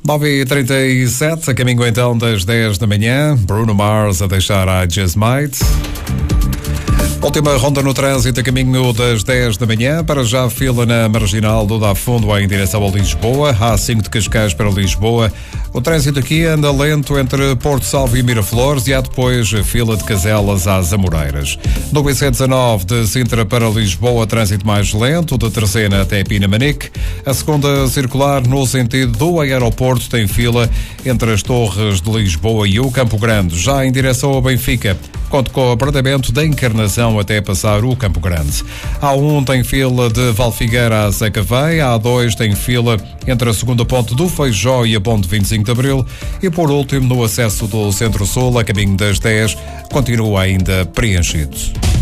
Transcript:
9h37, a caminho então das 10 da manhã. Bruno Mars a deixar I Just Might. Última ronda no trânsito a caminho das 10 da manhã. Para já fila na Marginal do Dá Fundo em direção a Lisboa. A5 de Cascais para Lisboa. O trânsito aqui anda lento entre Porto Salvo e Miraflores e há depois fila de Caselas às Amoreiras. No BC19 de Sintra para Lisboa, trânsito mais lento, de Terceira até Pinamanique. A segunda circular no sentido do aeroporto tem fila entre as Torres de Lisboa e o Campo Grande. Já em direção a Benfica, conto com o apertamento da Encarnação até passar o Campo Grande. A1 tem fila de Valfigueira a Sacavém, a A2 tem fila entre a segunda ponte do Feijó e a ponte 25 de Abril e, por último, no acesso do Centro-Sul, a caminho das 10, continua ainda preenchido.